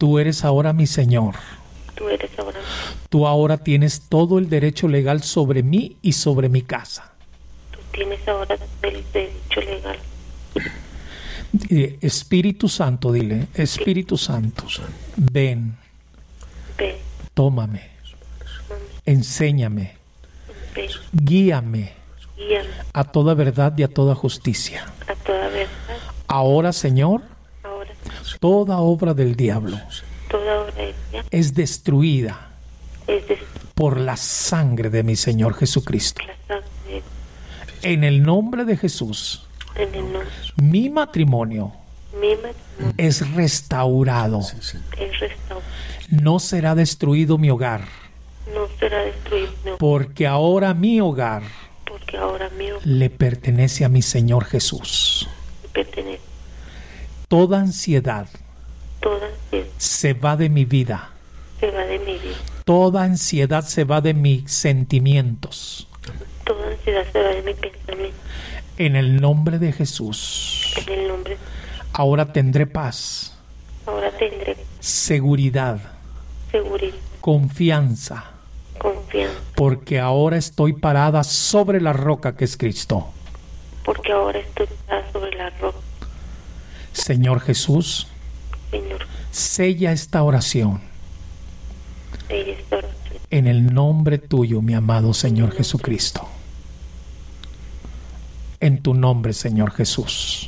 Tú eres ahora mi Señor. Tú eres ahora. Tú ahora tienes todo el derecho legal sobre mí y sobre mi casa. Tú tienes ahora el derecho legal. Espíritu Santo, dile, Espíritu Santo, ven, tómame, enséñame, guíame a toda verdad y a toda justicia. Ahora, Señor, toda obra del diablo es destruida por la sangre de mi Señor Jesucristo. En el nombre de Jesús, mi matrimonio es restaurado. No será destruido mi hogar. Porque ahora mi hogar le pertenece a mi Señor Jesús. Toda ansiedad se va de mi vida. Toda ansiedad se va de mis sentimientos. En el nombre de Jesús. Ahora tendré paz. Seguridad. Confianza. Porque ahora estoy parada sobre la roca que es Cristo. Señor Jesús, sella esta oración. En el nombre tuyo, mi amado Señor Jesucristo. En tu nombre, Señor Jesús.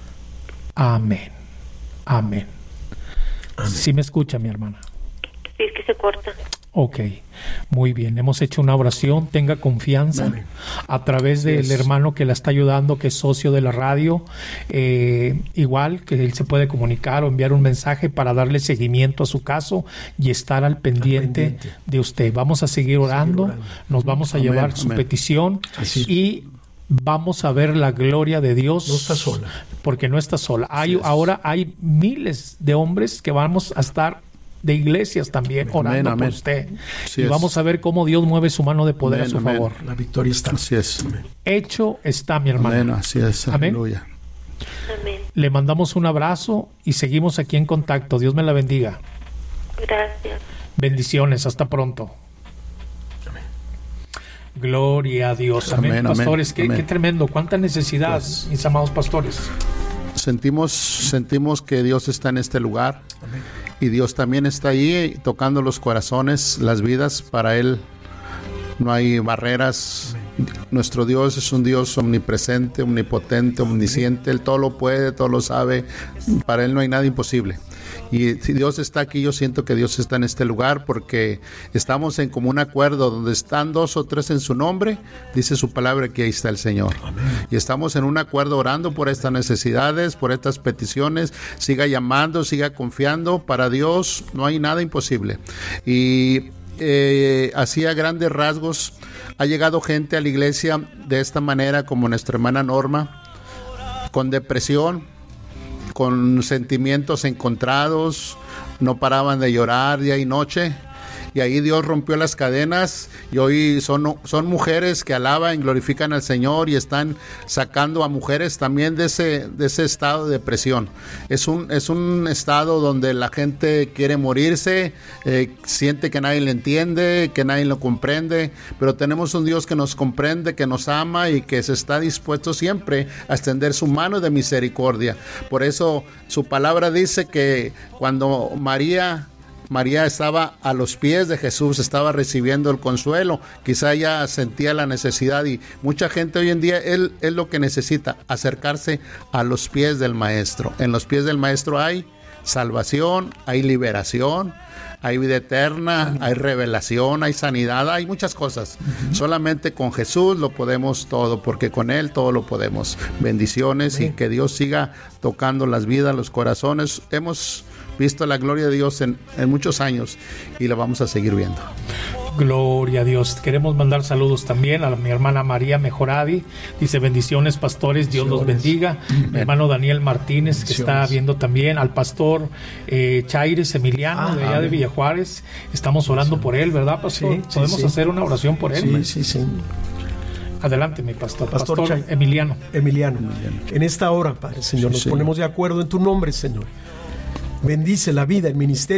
Amén. Amén. ¿Sí me escucha, mi hermana? Sí, es que se corta. Ok, muy bien. Hemos hecho una oración. Tenga confianza. Amén. A través del hermano que la está ayudando, que es socio de la radio. Igual que él se puede comunicar o enviar un mensaje para darle seguimiento a su caso y estar al pendiente de usted. Vamos a seguir orando. Nos vamos a llevar su petición y vamos a ver la gloria de Dios. No está sola. Porque no está sola. Ahora hay miles de hombres que vamos a estar de iglesias también orando por usted. Y vamos a ver cómo Dios mueve su mano de poder a su favor. La victoria está. Así es. Hecho está, mi hermano. Amén. Así es. Amén. Aleluya. Le mandamos un abrazo y seguimos aquí en contacto. Dios me la bendiga. Gracias. Bendiciones. Hasta pronto. Amén. Gloria a Dios. Amén. Pastores, qué tremendo. Cuánta necesidad, mis amados pastores. Sentimos que Dios está en este lugar. Amén. Y Dios también está ahí tocando los corazones, las vidas. Para Él no hay barreras. Nuestro Dios es un Dios omnipresente, omnipotente, omnisciente. Él todo lo puede, todo lo sabe. Para Él no hay nada imposible. Y si Dios está aquí, yo siento que Dios está en este lugar porque estamos en común acuerdo. Donde están 2 o 3 en su nombre, dice su palabra que ahí está el Señor. Amén. Y estamos en un acuerdo orando por estas necesidades, por estas peticiones. Siga llamando, siga confiando. Para Dios no hay nada imposible. Y así a grandes rasgos, ha llegado gente a la iglesia de esta manera, como nuestra hermana Norma, con depresión, con sentimientos encontrados, no paraban de llorar día y noche. Y ahí Dios rompió las cadenas y hoy son mujeres que alaban y glorifican al Señor y están sacando a mujeres también de ese estado de depresión. Es un estado donde la gente quiere morirse, siente que nadie le entiende, que nadie lo comprende, pero tenemos un Dios que nos comprende, que nos ama y que se está dispuesto siempre a extender su mano de misericordia. Por eso su palabra dice que cuando María estaba a los pies de Jesús, estaba recibiendo el consuelo. Quizá ella sentía la necesidad y mucha gente hoy en día es lo que necesita, acercarse a los pies del Maestro. En los pies del Maestro hay salvación, hay liberación, hay vida eterna, hay revelación, hay sanidad, hay muchas cosas. Solamente con Jesús lo podemos todo, porque con Él todo lo podemos. Bendiciones. Amén. Y que Dios siga tocando las vidas, los corazones. Hemos visto la gloria de Dios en muchos años y la vamos a seguir viendo. Gloria a Dios. Queremos mandar saludos también a mi hermana María Mejoradi. Dice: bendiciones, pastores, Dios los bendiga. Mi hermano Daniel Martínez, que está viendo también. Al pastor Chaires Emiliano, de allá de Villa Juárez. Estamos orando por él, ¿verdad, pastor? ¿Podemos hacer una oración por él? Sí. Adelante, mi pastor. Pastor Emiliano. En esta hora, Padre Señor, nos ponemos de acuerdo en tu nombre, Señor. Bendice la vida, el ministerio